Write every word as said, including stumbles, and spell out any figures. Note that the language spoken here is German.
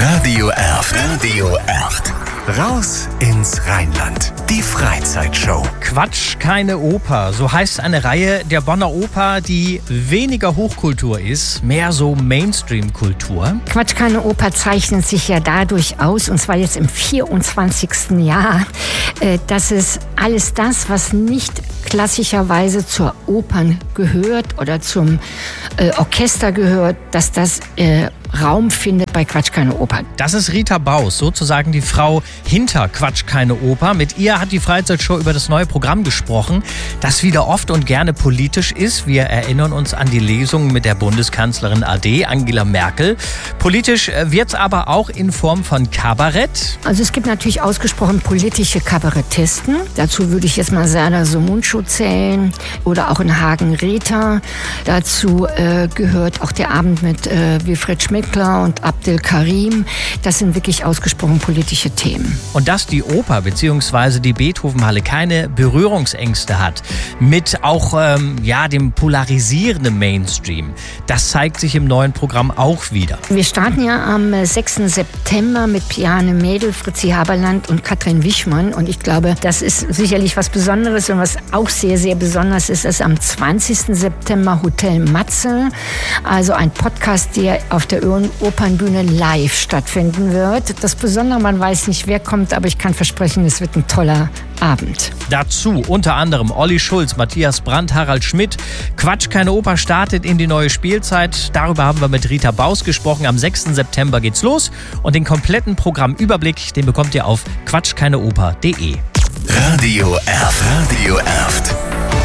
Radio Erft. Radio Erft. Raus ins Rheinland. Die Freizeitshow. Quatsch, keine Oper. So heißt eine Reihe der Bonner Oper, die weniger Hochkultur ist, mehr so Mainstream-Kultur. Quatsch, keine Oper zeichnet sich ja dadurch aus, und zwar jetzt im vierundzwanzigsten Jahr, dass es alles das, was nicht klassischerweise zur Opern gehört oder zum äh, Orchester gehört, dass das äh, Raum findet bei Quatsch, keine Oper. Das ist Rita Baus, sozusagen die Frau hinter Quatsch, keine Oper. Mit ihr hat die Freizeitshow über das neue Programm gesprochen, das wieder oft und gerne politisch ist. Wir erinnern uns an die Lesung mit der Bundeskanzlerin A D, Angela Merkel. Politisch wird es aber auch in Form von Kabarett. Also es gibt natürlich ausgesprochen politische Kabarettisten. Dazu würde ich jetzt mal Serdar Somuncu zählen oder auch in Hagen Rita. Dazu äh, gehört auch der Abend mit äh, Wilfried Schmickler und Abdel Karim. Das sind wirklich ausgesprochen politische Themen. Und dass die Oper bzw. die Beethovenhalle keine Berührungsängste hat mit auch ähm, ja, dem polarisierenden Mainstream, das zeigt sich im neuen Programm auch wieder. Wir starten ja am sechsten September mit Piane Mädel, Fritzi Haberland und Katrin Wichmann. Und ich glaube, das ist sicherlich was Besonderes. Und was auch sehr, sehr besonders ist, ist am zwanzigsten September Hotel Matze. Also ein Podcast, der auf der Opernbühne live stattfinden wird. Das Besondere, man weiß nicht, wer kommt, aber ich kann versprechen, es wird ein toller Abend. Dazu unter anderem Olli Schulz, Matthias Brandt, Harald Schmidt. Quatsch, keine Oper startet in die neue Spielzeit. Darüber haben wir mit Rita Baus gesprochen. Am sechsten September geht's los. Und den kompletten Programmüberblick, den bekommt ihr auf quatsch keine oper punkt de. Radio Erft. Radio Erft.